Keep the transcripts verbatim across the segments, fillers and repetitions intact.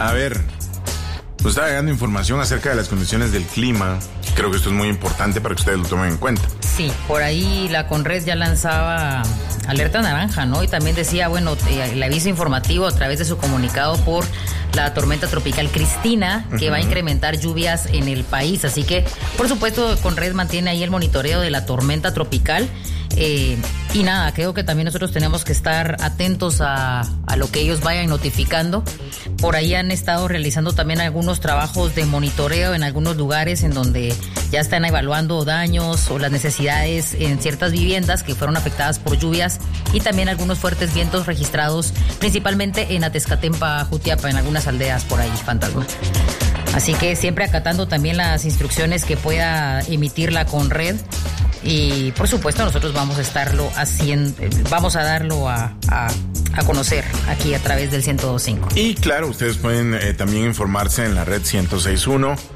A ver, nos está llegando información acerca de las condiciones del clima. Creo que esto es muy importante para que ustedes lo tomen en cuenta. Sí, por ahí la Conred ya lanzaba alerta naranja, ¿no? Y también decía, bueno, eh, el aviso informativo a través de su comunicado por la tormenta tropical Cristina, que uh-huh. va a incrementar lluvias en el país. Así que, por supuesto, Conred mantiene ahí el monitoreo de la tormenta tropical. Eh, y nada, creo que también nosotros tenemos que estar atentos a, a lo que ellos vayan notificando. Por ahí han estado realizando también algunos trabajos de monitoreo en algunos lugares en donde ya están evaluando daños o las necesidades en ciertas viviendas que fueron afectadas por lluvias y también algunos fuertes vientos registrados principalmente en Atezcatempa, Jutiapa, en algunas aldeas por ahí, Fantasma. Así que siempre acatando también las instrucciones que pueda emitir la Conred. Y por supuesto nosotros vamos a estarlo haciendo, vamos a darlo a, a, a conocer aquí a través del ciento dos punto cinco. Y claro, ustedes pueden eh, también informarse en la red ciento seis punto uno,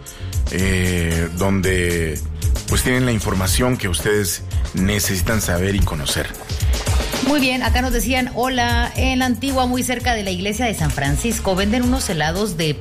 eh, donde pues tienen la información que ustedes necesitan saber y conocer. Muy bien, acá nos decían, hola, en la Antigua, muy cerca de la iglesia de San Francisco, venden unos helados de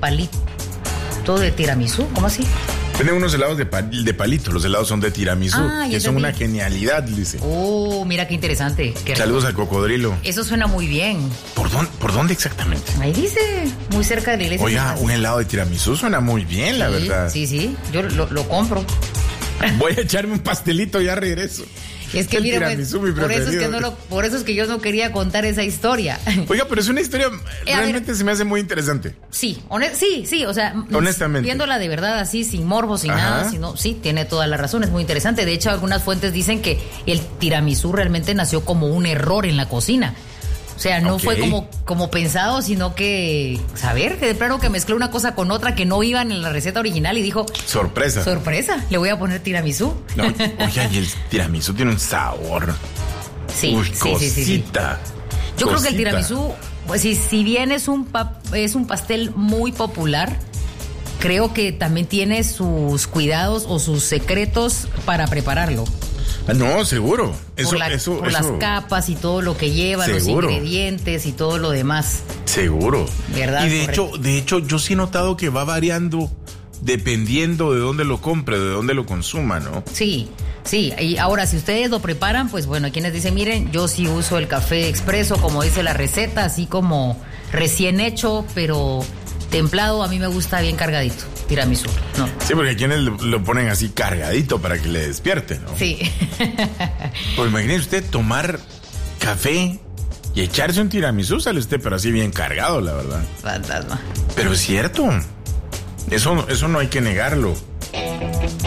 palito de tiramisú, ¿cómo así? Venden unos helados de, pal- de palito, los helados son de tiramisú, ah, que son una genialidad, dice. Oh, mira qué interesante. Qué Saludos al cocodrilo. Eso suena muy bien. ¿Por dónde, ¿Por dónde exactamente? Ahí dice, muy cerca de la iglesia. Oiga, un helado de tiramisú suena muy bien, sí, la verdad. Sí, sí, yo lo, lo compro. Voy a echarme un pastelito, ya regreso. Es que mira, pues, por eso es que no lo, por eso es que yo no quería contar esa historia. Oiga, pero es una historia eh, realmente ver, se me hace muy interesante. Sí, honest, sí, sí, o sea, honestamente, viéndola de verdad así, sin morbo, sin Ajá. nada, sino sí, tiene toda la razón, es muy interesante. De hecho, algunas fuentes dicen que el tiramisú realmente nació como un error en la cocina. O sea, no okay. fue como, como pensado, sino que, saber, que de plano que mezcló una cosa con otra que no iban en la receta original y dijo... Sorpresa. Sorpresa, le voy a poner tiramisú. No, oye, y el tiramisú tiene un sabor. Sí, Uy, sí, cosita, sí, sí, sí. Yo cosita. creo que el tiramisú, pues si, si bien es un, pa, es un pastel muy popular, creo que también tiene sus cuidados o sus secretos para prepararlo. No, seguro. Eso, por la, eso, por eso. las capas y todo lo que lleva, seguro. Los ingredientes y todo lo demás. Seguro. ¿Verdad? Y de Correcto. hecho, de hecho, yo sí he notado que va variando dependiendo de dónde lo compre, de dónde lo consuma, ¿no? Sí, sí. Y ahora, si ustedes lo preparan, pues bueno, hay quienes dicen, miren, yo sí uso el café expreso, como dice la receta, así como recién hecho, pero templado, a mí me gusta bien cargadito. Tiramisú, no. Sí, porque hay quienes lo ponen así cargadito para que le despierte, ¿no? Sí. Pues imagínese usted tomar café y echarse un tiramisú, sale usted pero así bien cargado, la verdad. Fantasma. Pero es cierto. Eso, eso no hay que negarlo.